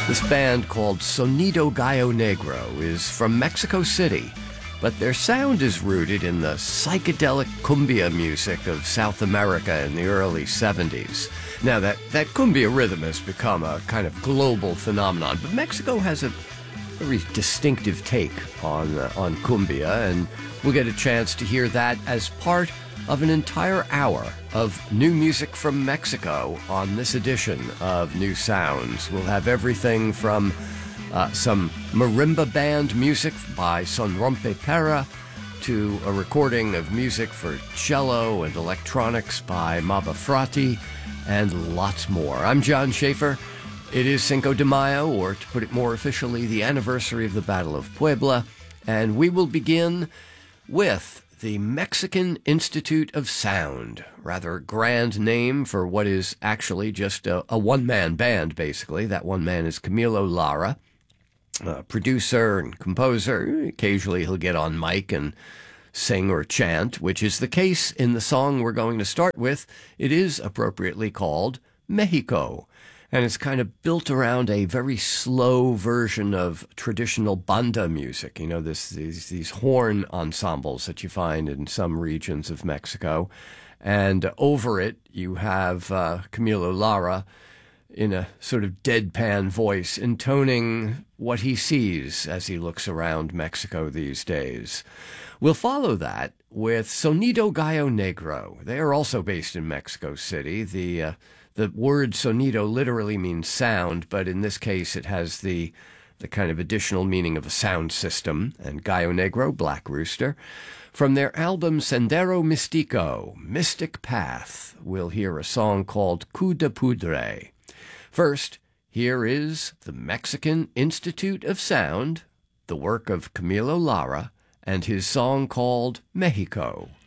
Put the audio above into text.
This band called Sonido Gallo Negro is from Mexico City, but their sound is rooted in the psychedelic cumbia music of South America in the early 70s. Now, that cumbia rhythm has become a kind of global phenomenon, but Mexico has a very distinctive take on cumbia, and we'll get a chance to hear that as part of an entire hour of new music from Mexico on this edition of New Sounds. We'll have everything from some marimba band music by Son Rompe Pera to a recording of music for cello and electronics by Maba Frati, and lots more. I'm John Schaefer. It is Cinco de Mayo, or to put it more officially, the anniversary of the Battle of Puebla, and we will begin with the Mexican Institute of Sound, rather a grand name for what is actually just a one-man band, basically. That one man is Camilo Lara, producer and composer. Occasionally he'll get on mic and sing or chant, which is the case in the song we're going to start with. It is appropriately called Mexico, and it's kind of built around a very slow version of traditional banda music. You know, these horn ensembles that you find in some regions of Mexico. And over it, you have Camilo Lara in a sort of deadpan voice, intoning what he sees as he looks around Mexico these days. We'll follow that with Sonido Gallo Negro. They are also based in Mexico City. The word sonido literally means sound, but in this case it has the kind of additional meaning of a sound system, and Gallo Negro, Black Rooster. From their album Sendero Místico, Mystic Path, we'll hear a song called Coup de Poudre. First, here is the Mexican Institute of Sound, the work of Camilo Lara, and his song called Mexico.